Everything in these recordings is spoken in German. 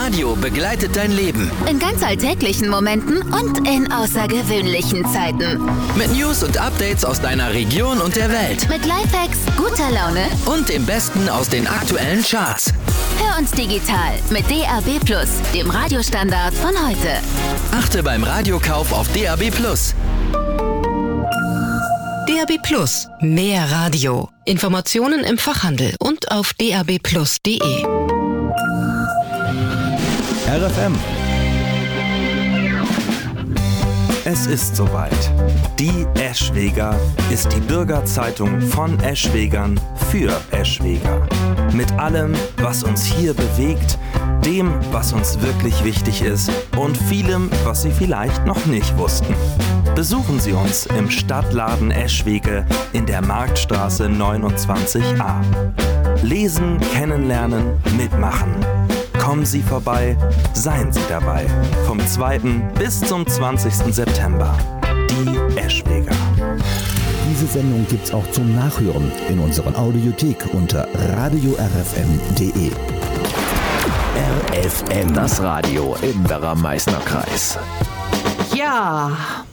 Radio begleitet dein Leben. In ganz alltäglichen Momenten und in außergewöhnlichen Zeiten. Mit News und Updates aus deiner Region und der Welt. Mit Lifehacks, guter Laune und dem Besten aus den aktuellen Charts. Hör uns digital mit DAB+, dem Radiostandard von heute. Achte beim Radiokauf auf DAB+. DAB+, mehr Radio. Informationen im Fachhandel und auf dabplus.de. RFM. Es ist soweit. Die Eschweger ist die Bürgerzeitung von Eschwegern für Eschweger. Mit allem, was uns hier bewegt, dem, was uns wirklich wichtig ist und vielem, was Sie vielleicht noch nicht wussten. Besuchen Sie uns im Stadtladen Eschwege in der Marktstraße 29a. Lesen, kennenlernen, mitmachen. Kommen Sie vorbei, seien Sie dabei. Vom 2. bis zum 20. September. Die Eschweger. Diese Sendung gibt's auch zum Nachhören in unserer Audiothek unter radiorfm.de. RFM. Das Radio im Werra-Meißner Kreis. Ja,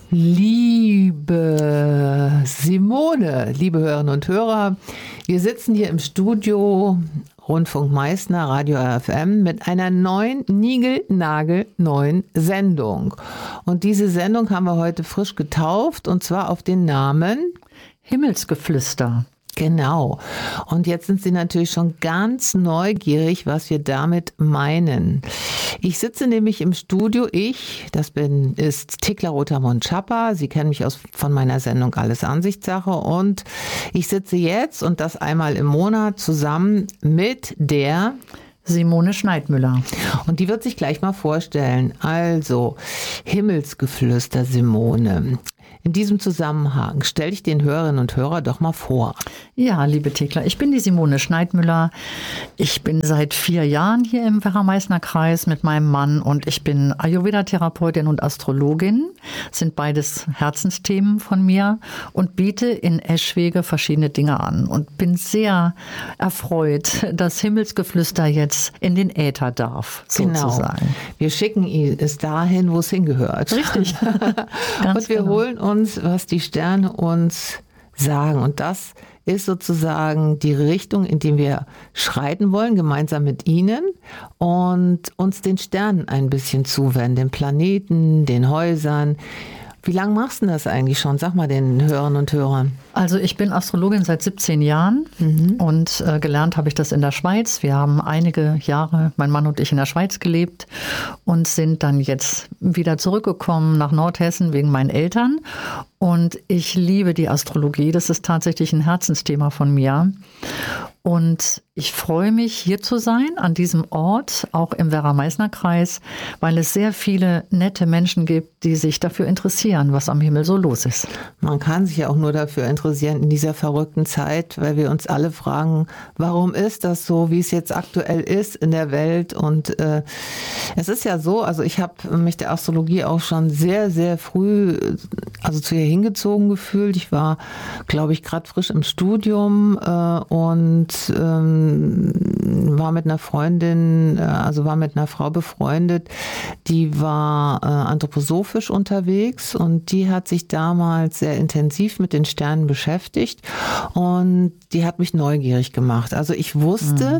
liebe Simone, liebe Hörerinnen und Hörer, wir sitzen hier im Studio Rundfunk Meißner, Radio RFM mit einer neuen, niegelnagelneuen Sendung. Und diese Sendung haben wir heute frisch getauft und zwar auf den Namen Himmelsgeflüster. Genau. Und jetzt sind Sie natürlich schon ganz neugierig, was wir damit meinen. Ich sitze nämlich im Studio, ist Thekla Rotermund-Schapper. Sie kennen mich von meiner Sendung Alles Ansichtssache. Und ich sitze jetzt und das einmal im Monat zusammen mit der Simone Schneidmüller. Und die wird sich gleich mal vorstellen. Also, Himmelsgeflüster, Simone. In diesem Zusammenhang stelle ich den Hörerinnen und Hörern doch mal vor. Ja, liebe Thekla, ich bin die Simone Schneidmüller. Ich bin seit 4 Jahren hier im Werra-Meißner Kreis mit meinem Mann und ich bin Ayurveda-Therapeutin und Astrologin. Das sind beides Herzensthemen von mir und biete in Eschwege verschiedene Dinge an und bin sehr erfreut, dass Himmelsgeflüster jetzt in den Äther darf, sozusagen. Genau. Wir schicken es dahin, wo es hingehört. Richtig. Und wir holen uns, was die Sterne uns sagen. Und das ist sozusagen die Richtung, in die wir schreiten wollen, gemeinsam mit Ihnen und uns den Sternen ein bisschen zuwenden, den Planeten, den Häusern. Wie lange machst du das eigentlich schon? Sag mal den Hörern und Hörern. Also ich bin Astrologin seit 17 Jahren und gelernt habe ich das in der Schweiz. Wir haben einige Jahre, mein Mann und ich, in der Schweiz gelebt und sind dann jetzt wieder zurückgekommen nach Nordhessen wegen meinen Eltern. Und ich liebe die Astrologie. Das ist tatsächlich ein Herzensthema von mir. Und ich freue mich, hier zu sein, an diesem Ort, auch im Werra-Meißner Kreis, weil es sehr viele nette Menschen gibt, die sich dafür interessieren, was am Himmel so los ist. Man kann sich ja auch nur dafür interessieren in dieser verrückten Zeit, weil wir uns alle fragen, warum ist das so, wie es jetzt aktuell ist in der Welt? Und es ist ja so, also ich habe mich der Astrologie auch schon sehr, sehr früh zu ihr hingezogen gefühlt. Ich war, glaube ich, gerade frisch im Studium und war mit einer Freundin, war mit einer Frau befreundet, die war anthroposophisch unterwegs und die hat sich damals sehr intensiv mit den Sternen beschäftigt und die hat mich neugierig gemacht. Also ich wusste,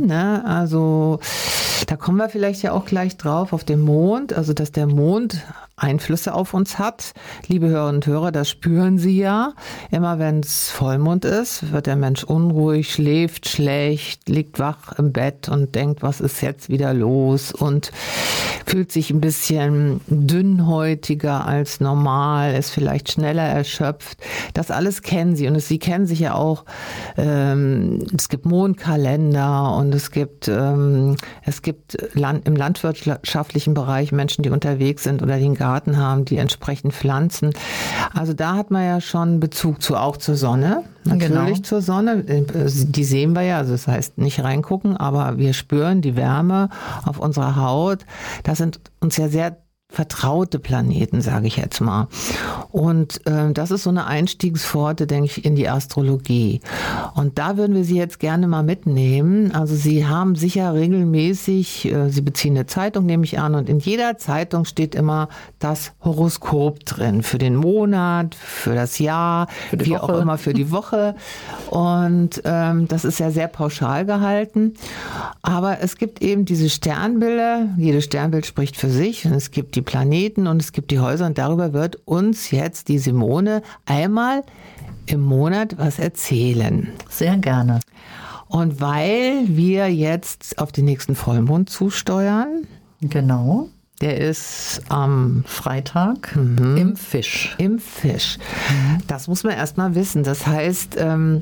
da kommen wir vielleicht ja auch gleich drauf, auf den Mond, also dass der Mond Einflüsse auf uns hat. Liebe Hörerinnen und Hörer, das spüren Sie ja. Immer wenn es Vollmond ist, wird der Mensch unruhig, schläft schlecht, liegt wach im Bett und denkt, was ist jetzt wieder los und fühlt sich ein bisschen dünnhäutiger als normal, ist vielleicht schneller erschöpft. Das alles kennen Sie und Sie kennen sich ja auch. Es gibt Mondkalender und es gibt im landwirtschaftlichen Bereich Menschen, die unterwegs sind oder die einen Garten haben, die entsprechend pflanzen. Also da hat man ja schon Bezug auch zur Sonne. Natürlich zur Sonne. Die sehen wir ja, also das heißt nicht reingucken, aber wir spüren die Wärme auf unserer Haut. Das sind uns ja sehr vertraute Planeten, sage ich jetzt mal. Und das ist so eine Einstiegspforte, denke ich, in die Astrologie. Und da würden wir Sie jetzt gerne mal mitnehmen. Also Sie haben sicher regelmäßig, Sie beziehen eine Zeitung, nehme ich an, und in jeder Zeitung steht immer das Horoskop drin. Für den Monat, für das Jahr, wie auch immer für die Woche. Und das ist ja sehr pauschal gehalten. Aber es gibt eben diese Sternbilder. Jedes Sternbild spricht für sich. Und es gibt die Planeten und es gibt die Häuser. Und darüber wird uns jetzt die Simone einmal im Monat was erzählen. Sehr gerne. Und weil wir jetzt auf den nächsten Vollmond zusteuern. Genau. Der ist am Freitag im Fisch. Im Fisch. Das muss man erst mal wissen. Das heißt,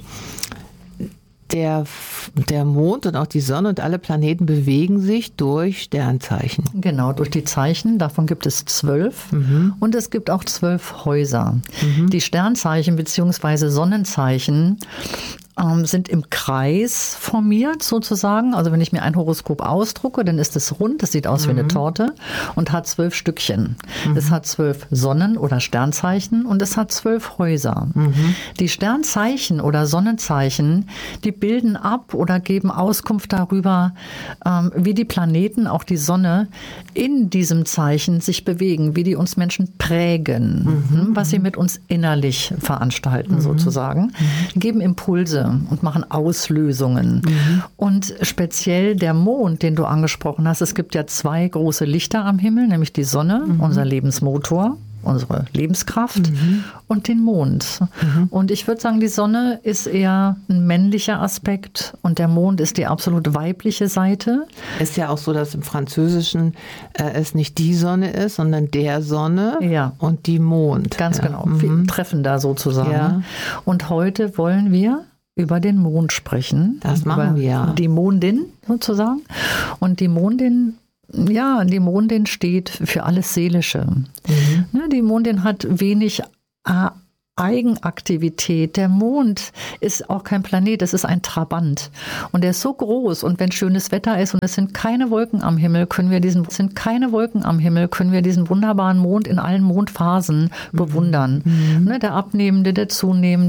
der Mond und auch die Sonne und alle Planeten bewegen sich durch Sternzeichen. Genau, durch die Zeichen. Davon gibt es 12. Und es gibt auch 12 Häuser. Die Sternzeichen bzw. Sonnenzeichen sind im Kreis formiert sozusagen. Also wenn ich mir ein Horoskop ausdrucke, dann ist es rund, das sieht aus wie eine Torte und hat 12 Stückchen. Es hat 12 Sonnen- oder Sternzeichen und es hat 12 Häuser. Die Sternzeichen oder Sonnenzeichen, die bilden ab oder geben Auskunft darüber, wie die Planeten, auch die Sonne, in diesem Zeichen sich bewegen, wie die uns Menschen prägen, was sie mit uns innerlich veranstalten sozusagen, geben Impulse und machen Auslösungen. Und speziell der Mond, den du angesprochen hast, es gibt ja 2 große Lichter am Himmel, nämlich die Sonne, unser Lebensmotor, unsere Lebenskraft, und den Mond. Und ich würde sagen, die Sonne ist eher ein männlicher Aspekt und der Mond ist die absolut weibliche Seite. Ist ja auch so, dass im Französischen es nicht die Sonne ist, sondern der Sonne und die Mond. Ganz genau, viel treffender sozusagen. Ja. Und heute wollen wir über den Mond sprechen. Das machen wir. Die Mondin sozusagen. Und die Mondin, ja, die Mondin steht für alles Seelische. Die Mondin hat wenig Eigenaktivität. Der Mond ist auch kein Planet, es ist ein Trabant. Und der ist so groß und wenn schönes Wetter ist und es sind keine Wolken am Himmel, können wir diesen wunderbaren Mond in allen Mondphasen bewundern. Der abnehmende, der zunehmende,